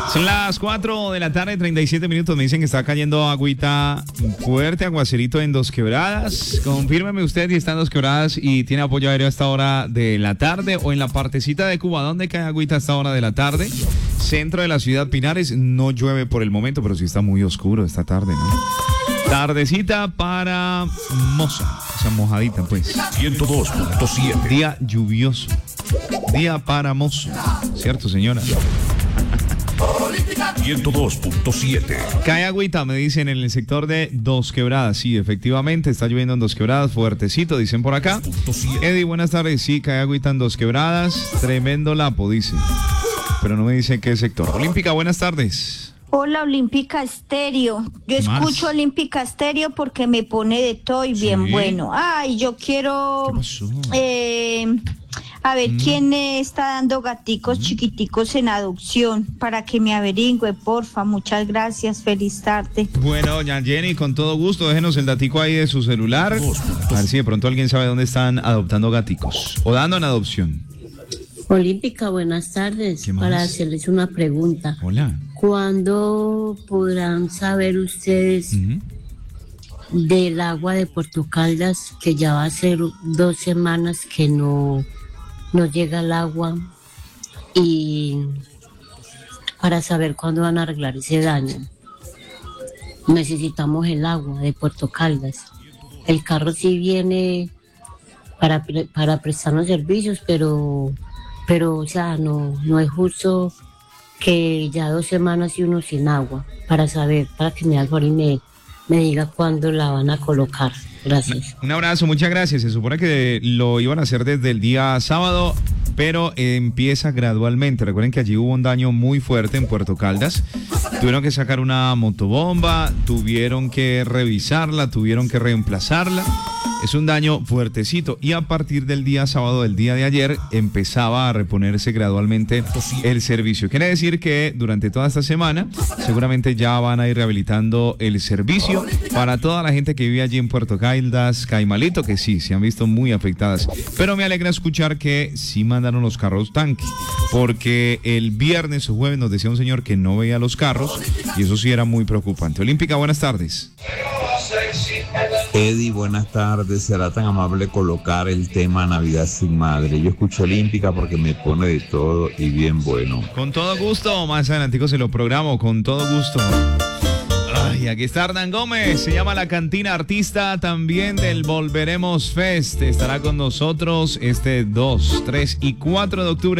Son las 4 de la tarde, 37 minutos. Me dicen que está cayendo agüita fuerte, aguacerito en Dos Quebradas. Confírmeme usted si está en Dos Quebradas y tiene apoyo aéreo a esta hora de la tarde o en la partecita de Cuba. ¿Dónde cae agüita a esta hora de la tarde? Centro de la ciudad Pinares. No llueve por el momento, pero sí está muy oscuro esta tarde, ¿no? Tardecita para Moza, o sea, mojadita, pues. 102.7. Día lluvioso. Día para Mozo. ¿Cierto, señora? 102.7. Cae agüita, me dicen, en el sector de Dos Quebradas. Sí, efectivamente, está lloviendo en Dos Quebradas, fuertecito, dicen por acá. Eddie, buenas tardes. Sí, cae agüita en Dos Quebradas. Tremendo lapo, dice. Pero no me dice qué sector. Olímpica, buenas tardes. Hola, Olímpica Estéreo. Yo escucho Olímpica Estéreo porque me pone de todo y bien bueno. Ay, yo quiero a ver quién está dando gaticos chiquiticos en adopción para que me averigüe, porfa. Muchas gracias, feliz tarde. Bueno, doña Jenny, con todo gusto, déjenos el datico ahí de su celular. A ver si de pronto alguien sabe dónde están adoptando gaticos o dando en adopción. Olímpica, buenas tardes. Para hacerles una pregunta. Hola. ¿Cuándo podrán saber ustedes del agua de Puerto Caldas, que ya va a ser 2 semanas que no llega el agua, y para saber cuándo van a arreglar ese daño? Necesitamos el agua de Puerto Caldas. El carro sí viene para prestarnos servicios, pero o sea, no es justo que ya 2 semanas y uno sin agua, para saber, para que me haga y me diga cuándo la van a colocar. Gracias. Un abrazo, muchas gracias. Se supone que lo iban a hacer desde el día sábado, pero empieza gradualmente. Recuerden que allí hubo un daño muy fuerte en Puerto Caldas. Tuvieron que sacar una motobomba, tuvieron que revisarla, tuvieron que reemplazarla. Es un daño fuertecito y a partir del día sábado, del día de ayer, empezaba a reponerse gradualmente el servicio. Quiere decir que durante toda esta semana seguramente ya van a ir rehabilitando el servicio para toda la gente que vive allí en Puerto Caldas, Caimalito, que sí, se han visto muy afectadas. Pero me alegra escuchar que sí mandaron los carros tanque, porque el viernes o jueves nos decía un señor que no veía los carros y eso sí era muy preocupante. Olímpica, buenas tardes. Eddie, buenas tardes. ¿Será tan amable colocar el tema Navidad sin Madre? Yo escucho Olímpica porque me pone de todo y bien bueno. Con todo gusto, más adelantico se lo programo, con todo gusto. Ay, aquí está Hernán Gómez, se llama La Cantina, artista también del Volveremos Fest. Estará con nosotros este 2, 3 y 4 de octubre.